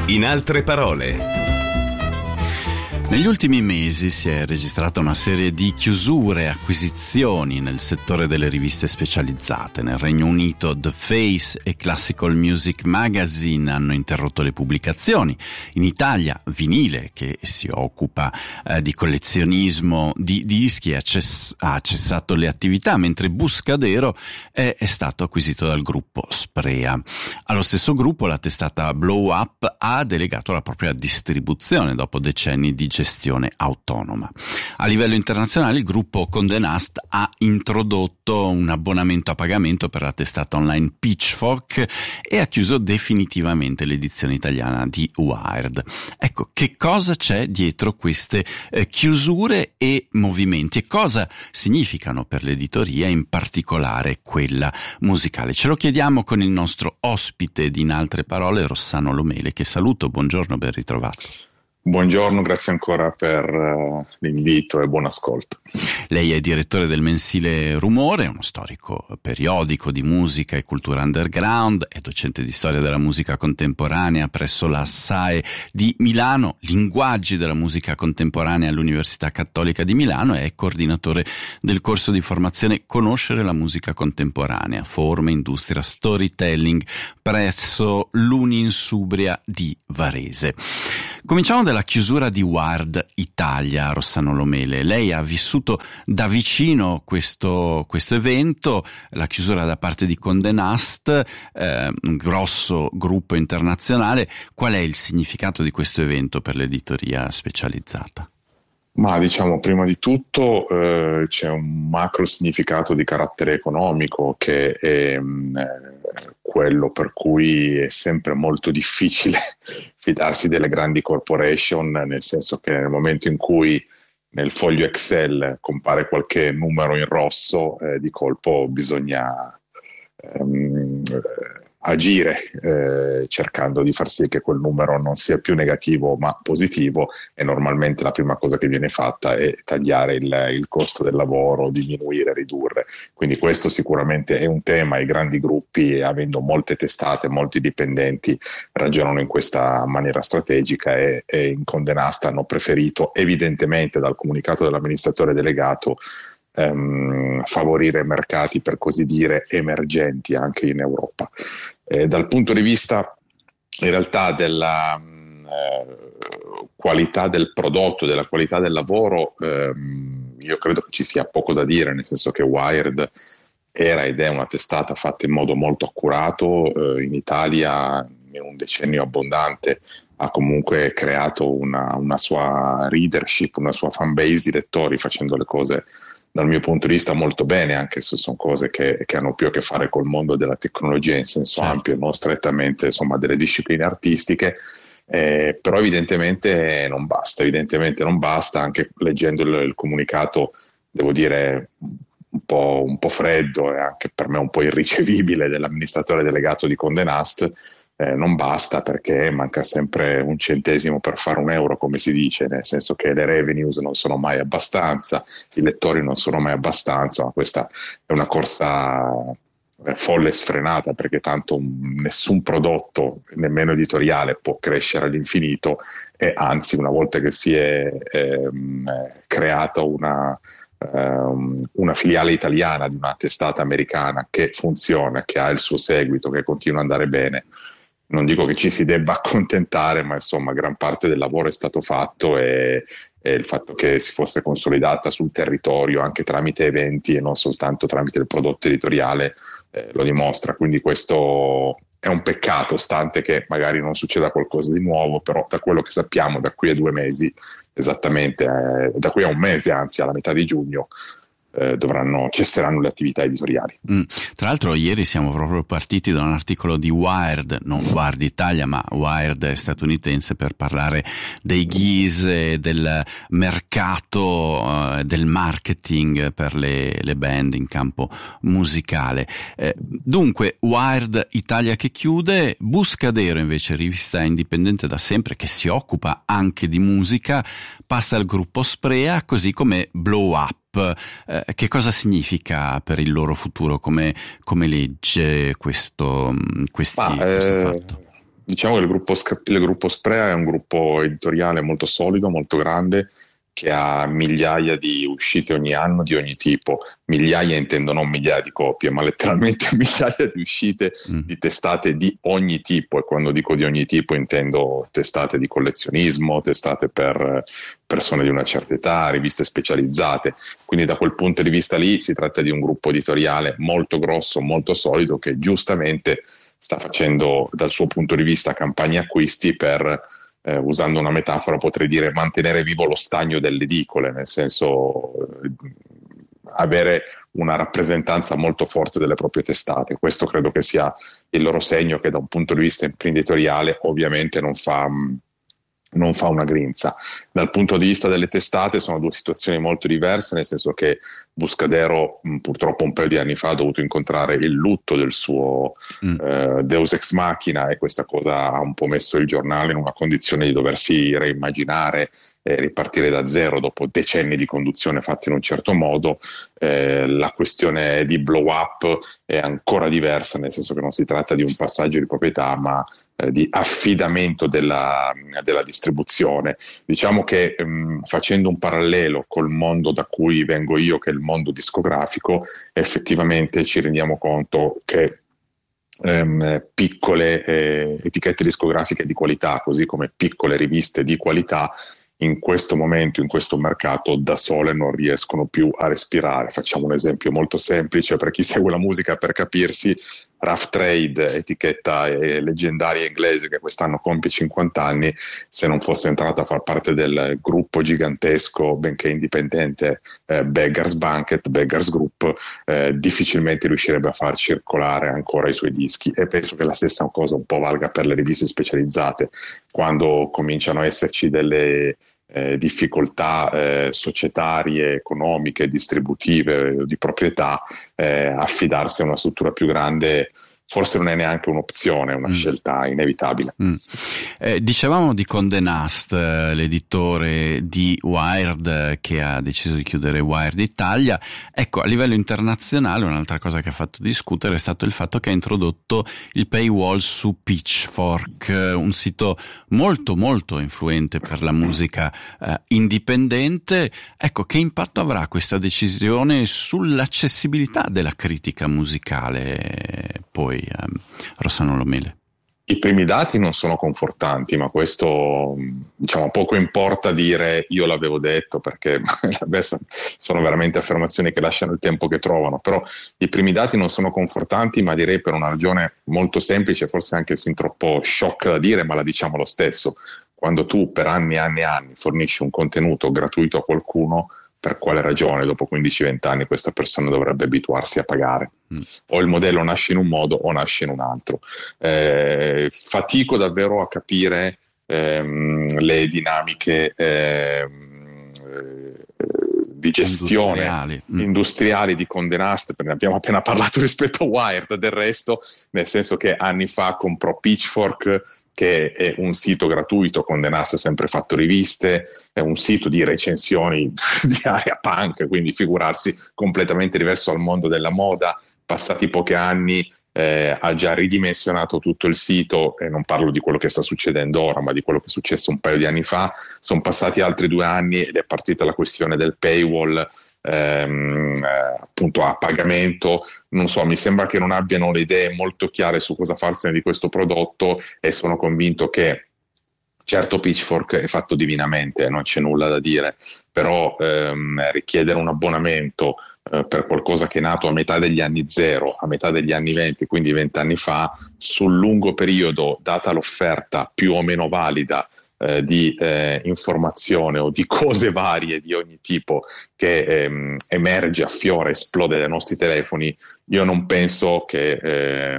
In altre parole. Negli ultimi mesi si è registrata una serie di chiusure e acquisizioni nel settore delle riviste specializzate. Nel Regno Unito The Face e Classical Music Magazine hanno interrotto le pubblicazioni. In Italia Vinile, che si occupa di collezionismo di dischi, ha cessato le attività, mentre Buscadero è stato acquisito dal gruppo Sprea. Allo stesso gruppo la testata Blow Up ha delegato la propria distribuzione dopo decenni di gestione autonoma. A livello internazionale il gruppo Condé Nast ha introdotto un abbonamento a pagamento per la testata online Pitchfork e ha chiuso definitivamente l'edizione italiana di Wired. Ecco, che cosa c'è dietro queste chiusure e movimenti e cosa significano per l'editoria, in particolare quella musicale? Ce lo chiediamo con il nostro ospite di In altre parole, Rossano Lomele, che saluto. Buongiorno, ben ritrovato. Buongiorno, grazie ancora per l'invito e buon ascolto. Lei è direttore del mensile Rumore, uno storico periodico di musica e cultura underground, è docente di storia della musica contemporanea presso la SAE di Milano, linguaggi della musica contemporanea all'Università Cattolica di Milano e è coordinatore del corso di formazione Conoscere la musica contemporanea, forme, industria, storytelling presso l'Uninsubria di Varese. Cominciamo dalla chiusura di Wired Italia, Rossano Lomele. Lei ha vissuto da vicino questo evento, la chiusura da parte di Condé Nast, un grosso gruppo internazionale. Qual è il significato di questo evento per l'editoria specializzata? Ma diciamo, prima di tutto c'è un macro significato di carattere economico che è quello per cui è sempre molto difficile fidarsi delle grandi corporation, nel senso che nel momento in cui nel foglio Excel compare qualche numero in rosso, di colpo bisogna agire cercando di far sì che quel numero non sia più negativo ma positivo, e normalmente la prima cosa che viene fatta è tagliare il costo del lavoro, diminuire, ridurre. Quindi questo sicuramente è un tema. I grandi gruppi, avendo molte testate, molti dipendenti, ragionano in questa maniera strategica e in Condé Nast hanno preferito, evidentemente dal comunicato dell'amministratore delegato, favorire mercati per così dire emergenti anche in Europa. Dal punto di vista in realtà della qualità del prodotto, della qualità del lavoro, io credo che ci sia poco da dire, nel senso che Wired era ed è una testata fatta in modo molto accurato. In Italia in un decennio abbondante ha comunque creato una sua readership, una sua fan base di lettori, facendo le cose dal mio punto di vista molto bene, anche se sono cose che hanno più a che fare col mondo della tecnologia in senso ampio, non strettamente insomma delle discipline artistiche, però evidentemente non basta, anche leggendo il comunicato, devo dire un po' freddo e anche per me un po' irricevibile dell'amministratore delegato di Condé Nast. Non basta, perché manca sempre un centesimo per fare un euro, come si dice, nel senso che le revenues non sono mai abbastanza, i lettori non sono mai abbastanza, ma questa è una corsa folle e sfrenata, perché tanto nessun prodotto, nemmeno editoriale, può crescere all'infinito, e anzi, una volta che si è creata una filiale italiana di una testata americana che funziona, che ha il suo seguito, che continua ad andare bene, non dico che ci si debba accontentare, ma insomma gran parte del lavoro è stato fatto, e il fatto che si fosse consolidata sul territorio anche tramite eventi e non soltanto tramite il prodotto editoriale lo dimostra. Quindi questo è un peccato, stante che magari non succeda qualcosa di nuovo, però da quello che sappiamo da qui a 2 mesi, esattamente da qui a 1 mese, anzi alla metà di giugno, cesseranno le attività editoriali. Tra l'altro ieri siamo proprio partiti da un articolo di Wired, non Wired Italia ma Wired statunitense, per parlare dei ghise, del mercato, del marketing per le band in campo musicale. Dunque Wired Italia che chiude, Buscadero invece, rivista indipendente da sempre che si occupa anche di musica, passa al gruppo Sprea, così come Blow Up. Che cosa significa per il loro futuro? Come legge questo fatto? Diciamo che il gruppo Sprea è un gruppo editoriale molto solido, molto grande, che ha migliaia di uscite ogni anno di ogni tipo. Migliaia intendo non migliaia di copie, ma letteralmente migliaia di uscite di testate di ogni tipo, e quando dico di ogni tipo intendo testate di collezionismo, testate per persone di una certa età, riviste specializzate. Quindi da quel punto di vista lì si tratta di un gruppo editoriale molto grosso, molto solido, che giustamente sta facendo dal suo punto di vista campagne acquisti per, usando una metafora, potrei dire mantenere vivo lo stagno delle edicole, nel senso avere una rappresentanza molto forte delle proprie testate. Questo credo che sia il loro segno, che da un punto di vista imprenditoriale ovviamente non fa una grinza. Dal punto di vista delle testate sono due situazioni molto diverse, nel senso che Buscadero purtroppo un paio di anni fa ha dovuto incontrare il lutto del suo Deus Ex Machina, e questa cosa ha un po' messo il giornale in una condizione di doversi reimmaginare e ripartire da zero dopo decenni di conduzione fatti in un certo modo. La questione di blow up è ancora diversa, nel senso che non si tratta di un passaggio di proprietà, ma di affidamento della distribuzione. Diciamo che facendo un parallelo col mondo da cui vengo io, che è il mondo discografico, effettivamente ci rendiamo conto che piccole etichette discografiche di qualità, così come piccole riviste di qualità, in questo momento, in questo mercato, da sole non riescono più a respirare. Facciamo un esempio molto semplice per chi segue la musica, per capirsi: Rough Trade, etichetta leggendaria inglese che quest'anno compie 50 anni, se non fosse entrata a far parte del gruppo gigantesco, benché indipendente, Beggars Banquet, Beggars Group, difficilmente riuscirebbe a far circolare ancora i suoi dischi. E penso che la stessa cosa un po' valga per le riviste specializzate. Quando cominciano a esserci delle difficoltà societarie, economiche, distributive, di proprietà, affidarsi a una struttura più grande forse non è neanche un'opzione, è una scelta inevitabile. Dicevamo di Condé Nast, l'editore di Wired, che ha deciso di chiudere Wired Italia. Ecco, a livello internazionale un'altra cosa che ha fatto discutere è stato il fatto che ha introdotto il paywall su Pitchfork, un sito molto molto influente per la musica indipendente. Ecco, che impatto avrà questa decisione sull'accessibilità della critica musicale poi, Rossano Lomele? I primi dati non sono confortanti, ma questo, diciamo, poco importa dire io l'avevo detto, perché sono veramente affermazioni che lasciano il tempo che trovano. Però i primi dati non sono confortanti, ma direi per una ragione molto semplice, forse anche sin troppo shock da dire, ma la diciamo lo stesso. Quando tu per anni e anni e anni fornisci un contenuto gratuito a qualcuno, per quale ragione dopo 15-20 anni questa persona dovrebbe abituarsi a pagare? O il modello nasce in un modo o nasce in un altro. Fatico davvero a capire le dinamiche di gestione industriali di Condé Nast, perché ne abbiamo appena parlato rispetto a Wired, del resto, nel senso che anni fa comprò Pitchfork, che è un sito gratuito. Condé Nast ha sempre fatto riviste, è un sito di recensioni di area punk, quindi figurarsi, completamente diverso dal mondo della moda. Passati pochi anni ha già ridimensionato tutto il sito, e non parlo di quello che sta succedendo ora, ma di quello che è successo un paio di anni fa. Sono passati altri 2 anni ed è partita la questione del paywall, appunto a pagamento. Non so, mi sembra che non abbiano le idee molto chiare su cosa farsene di questo prodotto, e sono convinto che, certo, Pitchfork è fatto divinamente, non c'è nulla da dire, però richiedere un abbonamento per qualcosa che è nato a metà degli anni 0, a metà degli anni 20, quindi 20 anni fa, sul lungo periodo, data l'offerta più o meno valida di informazione o di cose varie di ogni tipo che emerge, affiora, esplode dai nostri telefoni, io non penso che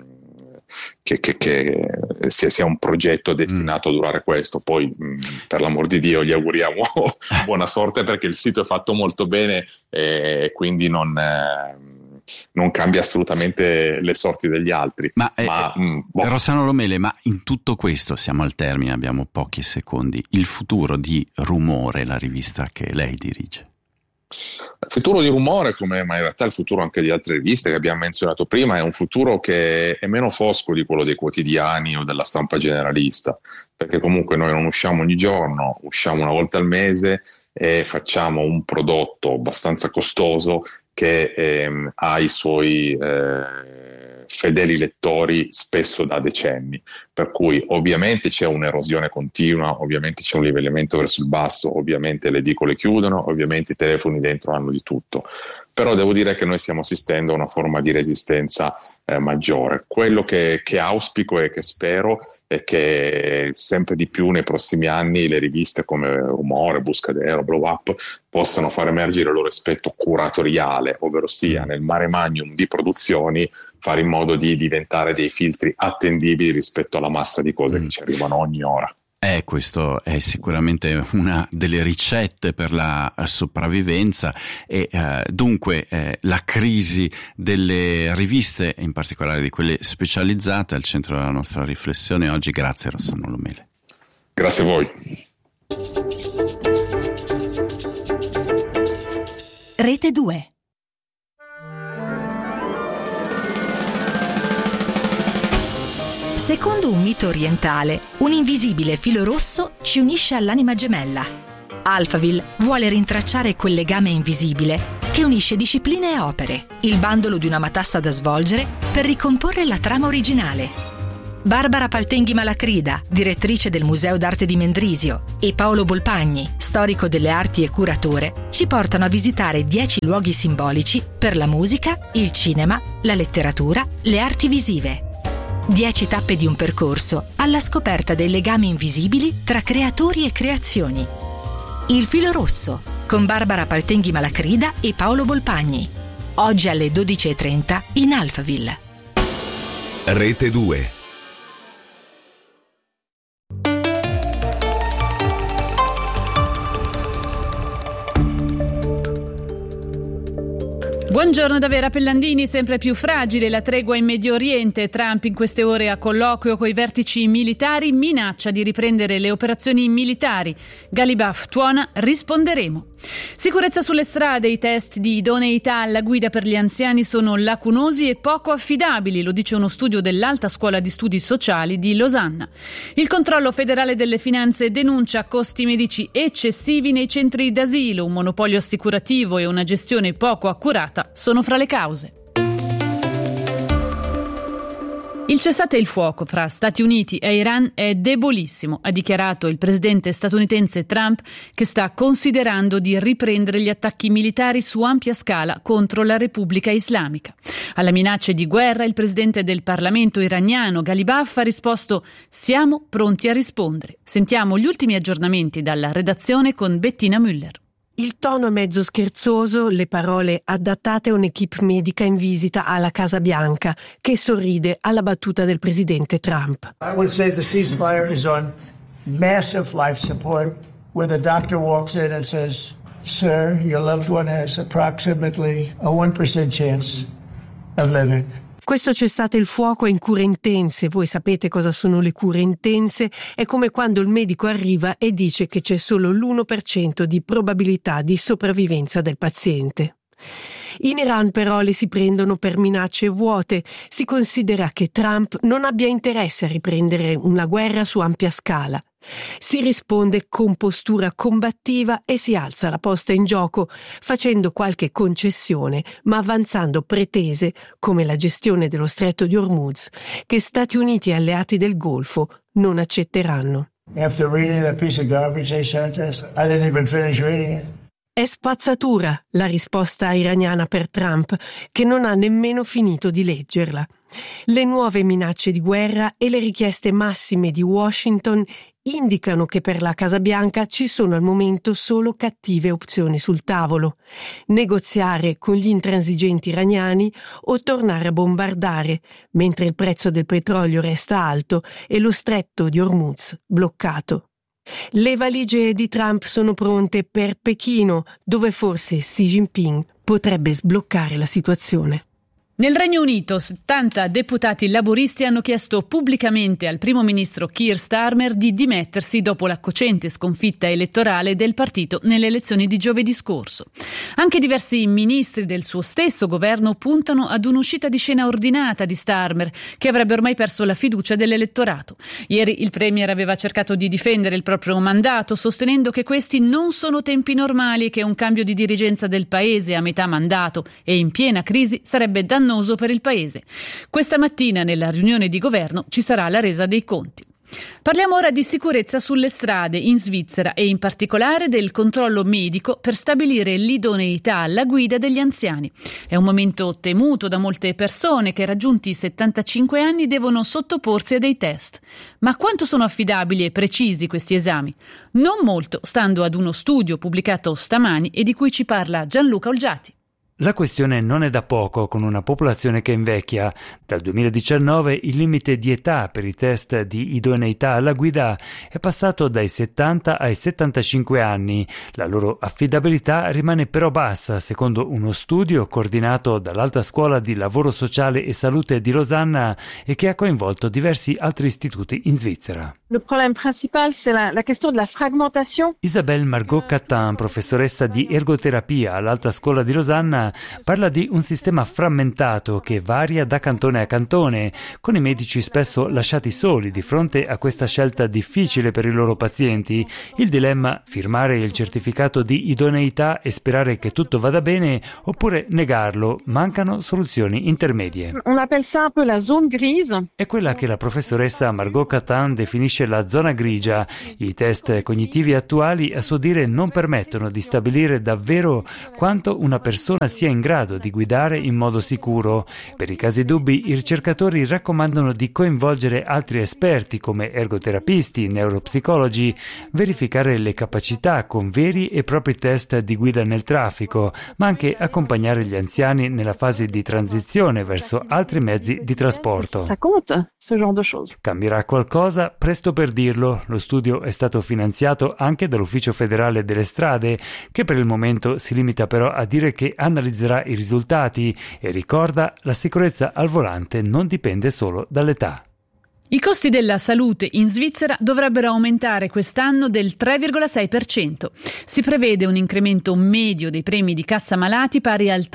sia un progetto destinato a durare questo. Poi per l'amor di Dio gli auguriamo buona sorte, perché il sito è fatto molto bene e quindi non cambia assolutamente le sorti degli altri. Rossano Lomele, ma in tutto questo, siamo al termine, abbiamo pochi secondi, il futuro di Rumore, la rivista che lei dirige? Il futuro di Rumore, ma in realtà il futuro anche di altre riviste che abbiamo menzionato prima, è un futuro che è meno fosco di quello dei quotidiani o della stampa generalista, perché comunque noi non usciamo ogni giorno, usciamo una volta al mese e facciamo un prodotto abbastanza costoso che ha i suoi fedeli lettori spesso da decenni, per cui ovviamente c'è un'erosione continua, ovviamente c'è un livellamento verso il basso, ovviamente le edicole chiudono, ovviamente i telefoni dentro hanno di tutto, però devo dire che noi stiamo assistendo a una forma di resistenza maggiore. Quello che auspico e che spero è che sempre di più nei prossimi anni le riviste come Rumore, Buscadero, Blow Up possano far emergere il loro aspetto curatoriale, ovvero sia nel mare magnum di produzioni fare in modo di diventare dei filtri attendibili rispetto alla massa di cose che ci arrivano ogni ora. Questo è sicuramente una delle ricette per la sopravvivenza e dunque la crisi delle riviste, in particolare di quelle specializzate, al centro della nostra riflessione oggi. Grazie Rossano Lomele. Grazie a voi. Rete 2. Secondo un mito orientale, un invisibile filo rosso ci unisce all'anima gemella. Alphaville vuole rintracciare quel legame invisibile che unisce discipline e opere, il bandolo di una matassa da svolgere per ricomporre la trama originale. Barbara Paltenghi Malacrida, direttrice del Museo d'Arte di Mendrisio, e Paolo Bolpagni, storico delle arti e curatore, ci portano a visitare 10 luoghi simbolici per la musica, il cinema, la letteratura, le arti visive. 10 tappe di un percorso alla scoperta dei legami invisibili tra creatori e creazioni. Il filo rosso, con Barbara Paltenghi Malacrida e Paolo Bolpagni. Oggi alle 12:30 in Alphaville. Rete 2. Buongiorno da Vera Pellandini. Sempre più fragile la tregua in Medio Oriente. Trump in queste ore a colloquio coi vertici militari minaccia di riprendere le operazioni militari. Galibaf tuona: risponderemo. Sicurezza sulle strade. I test di idoneità alla guida per gli anziani sono lacunosi e poco affidabili, lo dice uno studio dell'Alta Scuola di Studi Sociali di Losanna. Il controllo federale delle finanze denuncia costi medici eccessivi nei centri d'asilo. Un monopolio assicurativo e una gestione poco accurata sono fra le cause. Il cessate il fuoco fra Stati Uniti e Iran è debolissimo, ha dichiarato il presidente statunitense Trump, che sta considerando di riprendere gli attacchi militari su ampia scala contro la Repubblica Islamica. Alla minacce di guerra, il presidente del Parlamento iraniano Ghalibaf ha risposto: siamo pronti a rispondere. Sentiamo gli ultimi aggiornamenti dalla redazione con Bettina Müller. Il tono è mezzo scherzoso, le parole adattate a un'equipe medica in visita alla Casa Bianca, che sorride alla battuta del presidente Trump. I would say the ceasefire is on massive life support, where the doctor walks in and says, "Sir, your loved one has approximately a 1% chance of living." Questo cessate il fuoco è in cure intense. Voi sapete cosa sono le cure intense? È come quando il medico arriva e dice che c'è solo l'1% di probabilità di sopravvivenza del paziente. In Iran però le si prendono per minacce vuote. Si considera che Trump non abbia interesse a riprendere una guerra su ampia scala. Si risponde con postura combattiva e si alza la posta in gioco, facendo qualche concessione, ma avanzando pretese come la gestione dello stretto di Hormuz, che Stati Uniti e alleati del Golfo non accetteranno. After reading that piece of garbage they sent us, I didn't even finish reading it. È spazzatura la risposta iraniana per Trump, che non ha nemmeno finito di leggerla. Le nuove minacce di guerra e le richieste massime di Washington indicano che per la Casa Bianca ci sono al momento solo cattive opzioni sul tavolo: negoziare con gli intransigenti iraniani o tornare a bombardare, mentre il prezzo del petrolio resta alto e lo stretto di Hormuz bloccato. Le valigie di Trump sono pronte per Pechino, dove forse Xi Jinping potrebbe sbloccare la situazione. Nel Regno Unito, 70 deputati laburisti hanno chiesto pubblicamente al primo ministro Keir Starmer di dimettersi dopo la cocente sconfitta elettorale del partito nelle elezioni di giovedì scorso. Anche diversi ministri del suo stesso governo puntano ad un'uscita di scena ordinata di Starmer, che avrebbe ormai perso la fiducia dell'elettorato. Ieri il premier aveva cercato di difendere il proprio mandato, sostenendo che questi non sono tempi normali e che un cambio di dirigenza del paese a metà mandato e in piena crisi sarebbe dannoso per il paese. Questa mattina nella riunione di governo ci sarà la resa dei conti. Parliamo ora di sicurezza sulle strade in Svizzera e in particolare del controllo medico per stabilire l'idoneità alla guida degli anziani. È un momento temuto da molte persone che raggiunti i 75 anni devono sottoporsi a dei test. Ma quanto sono affidabili e precisi questi esami? Non molto, stando ad uno studio pubblicato stamani e di cui ci parla Gianluca Olgiati. La questione non è da poco con una popolazione che invecchia. Dal 2019 il limite di età per i test di idoneità alla guida è passato dai 70 ai 75 anni. La loro affidabilità rimane però bassa, secondo uno studio coordinato dall'Alta Scuola di Lavoro Sociale e Salute di Losanna e che ha coinvolto diversi altri istituti in Svizzera. Le problème principal, c'est la question de la fragmentation. Isabelle Margot Catin, professoressa di ergoterapia all'Alta Scuola di Losanna, parla di un sistema frammentato che varia da cantone a cantone, con i medici spesso lasciati soli di fronte a questa scelta difficile per i loro pazienti. Il dilemma: firmare il certificato di idoneità e sperare che tutto vada bene, oppure negarlo. Mancano soluzioni intermedie. On appelle ça un peu la zone grise. È quella che la professoressa Margot Catin definisce la zona grigia. I test cognitivi attuali, a suo dire, non permettono di stabilire davvero quanto una persona sia in grado di guidare in modo sicuro. Per i casi dubbi, i ricercatori raccomandano di coinvolgere altri esperti come ergoterapisti, neuropsicologi, verificare le capacità con veri e propri test di guida nel traffico, ma anche accompagnare gli anziani nella fase di transizione verso altri mezzi di trasporto. Cambierà qualcosa? Presto per dirlo. Lo studio è stato finanziato anche dall'Ufficio Federale delle Strade, che per il momento si limita però a dire che analizzerà i risultati e ricorda: la sicurezza al volante non dipende solo dall'età. I costi della salute in Svizzera dovrebbero aumentare quest'anno del 3,6%. Si prevede un incremento medio dei premi di cassa malati pari al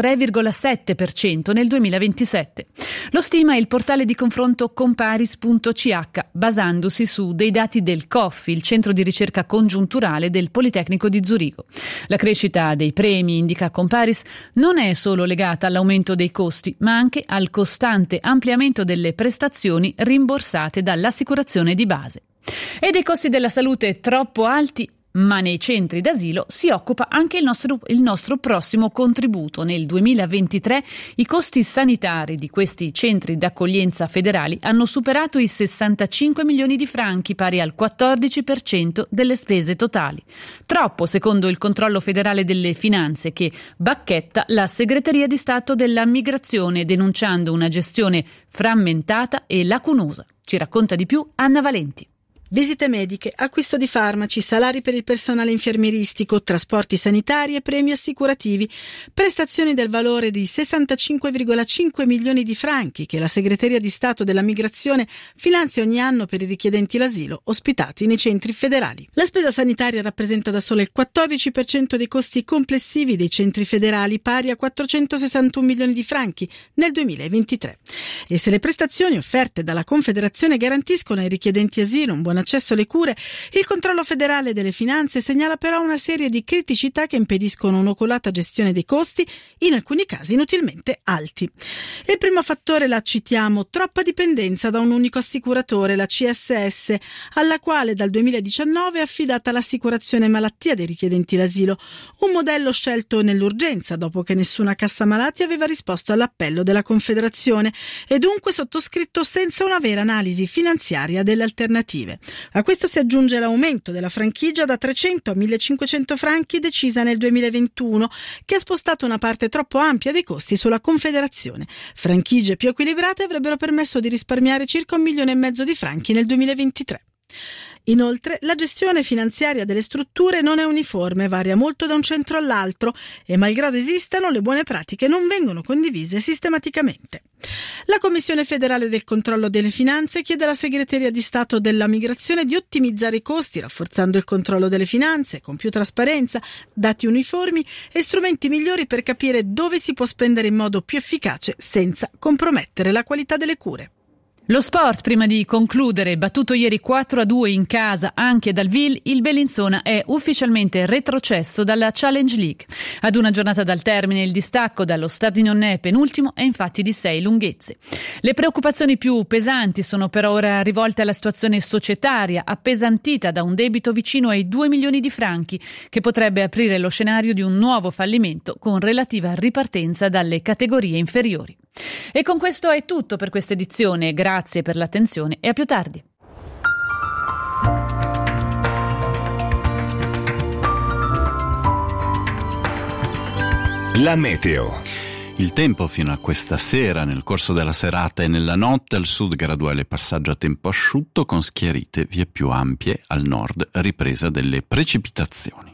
3,7% nel 2027. Lo stima il portale di confronto Comparis.ch, basandosi su dei dati del COF, il centro di ricerca congiunturale del Politecnico di Zurigo. La crescita dei premi, indica Comparis, non è solo legata all'aumento dei costi, ma anche al costante ampliamento delle prestazioni rimborsate dall'assicurazione di base. E dei costi della salute troppo alti, ma nei centri d'asilo si occupa anche il nostro prossimo contributo. Nel 2023 i costi sanitari di questi centri d'accoglienza federali hanno superato i 65 milioni di franchi, pari al 14% delle spese totali. Troppo, secondo il controllo federale delle finanze, che bacchetta la segreteria di Stato della migrazione, denunciando una gestione frammentata e lacunosa. Ci racconta di più Anna Valenti. Visite mediche, acquisto di farmaci, salari per il personale infermieristico, trasporti sanitari e premi assicurativi, prestazioni del valore di 65,5 milioni di franchi che la Segreteria di Stato della Migrazione finanzia ogni anno per i richiedenti l'asilo ospitati nei centri federali. La spesa sanitaria rappresenta da sola il 14% dei costi complessivi dei centri federali, pari a 461 milioni di franchi nel 2023. E se le prestazioni offerte dalla Confederazione garantiscono ai richiedenti asilo un buon accesso alle cure, il controllo federale delle finanze segnala però una serie di criticità che impediscono un'oculata gestione dei costi, in alcuni casi inutilmente alti. Il primo fattore, la citiamo: troppa dipendenza da un unico assicuratore, la CSS, alla quale dal 2019 è affidata l'assicurazione malattia dei richiedenti l'asilo, un modello scelto nell'urgenza dopo che nessuna cassa malati aveva risposto all'appello della Confederazione e dunque sottoscritto senza una vera analisi finanziaria delle alternative. A questo si aggiunge l'aumento della franchigia da 300 a 1500 franchi decisa nel 2021, che ha spostato una parte troppo ampia dei costi sulla Confederazione. Franchigie più equilibrate avrebbero permesso di risparmiare circa 1,5 milioni di franchi nel 2023. Inoltre, la gestione finanziaria delle strutture non è uniforme, varia molto da un centro all'altro e malgrado esistano, le buone pratiche non vengono condivise sistematicamente. La Commissione federale del controllo delle finanze chiede alla Segreteria di Stato della Migrazione di ottimizzare i costi, rafforzando il controllo delle finanze, con più trasparenza, dati uniformi e strumenti migliori per capire dove si può spendere in modo più efficace senza compromettere la qualità delle cure. Lo sport, prima di concludere, battuto ieri 4-2 in casa anche dal Vil, il Bellinzona è ufficialmente retrocesso dalla Challenge League. Ad una giornata dal termine, il distacco dallo Stadion penultimo è infatti di 6 lunghezze. Le preoccupazioni più pesanti sono per ora rivolte alla situazione societaria, appesantita da un debito vicino ai 2 milioni di franchi, che potrebbe aprire lo scenario di un nuovo fallimento con relativa ripartenza dalle categorie inferiori. E con questo è tutto per questa edizione. Grazie per l'attenzione e a più tardi. La meteo. Il tempo fino a questa sera, nel corso della serata e nella notte, al sud graduale passaggio a tempo asciutto con schiarite vie più ampie, al nord ripresa delle precipitazioni.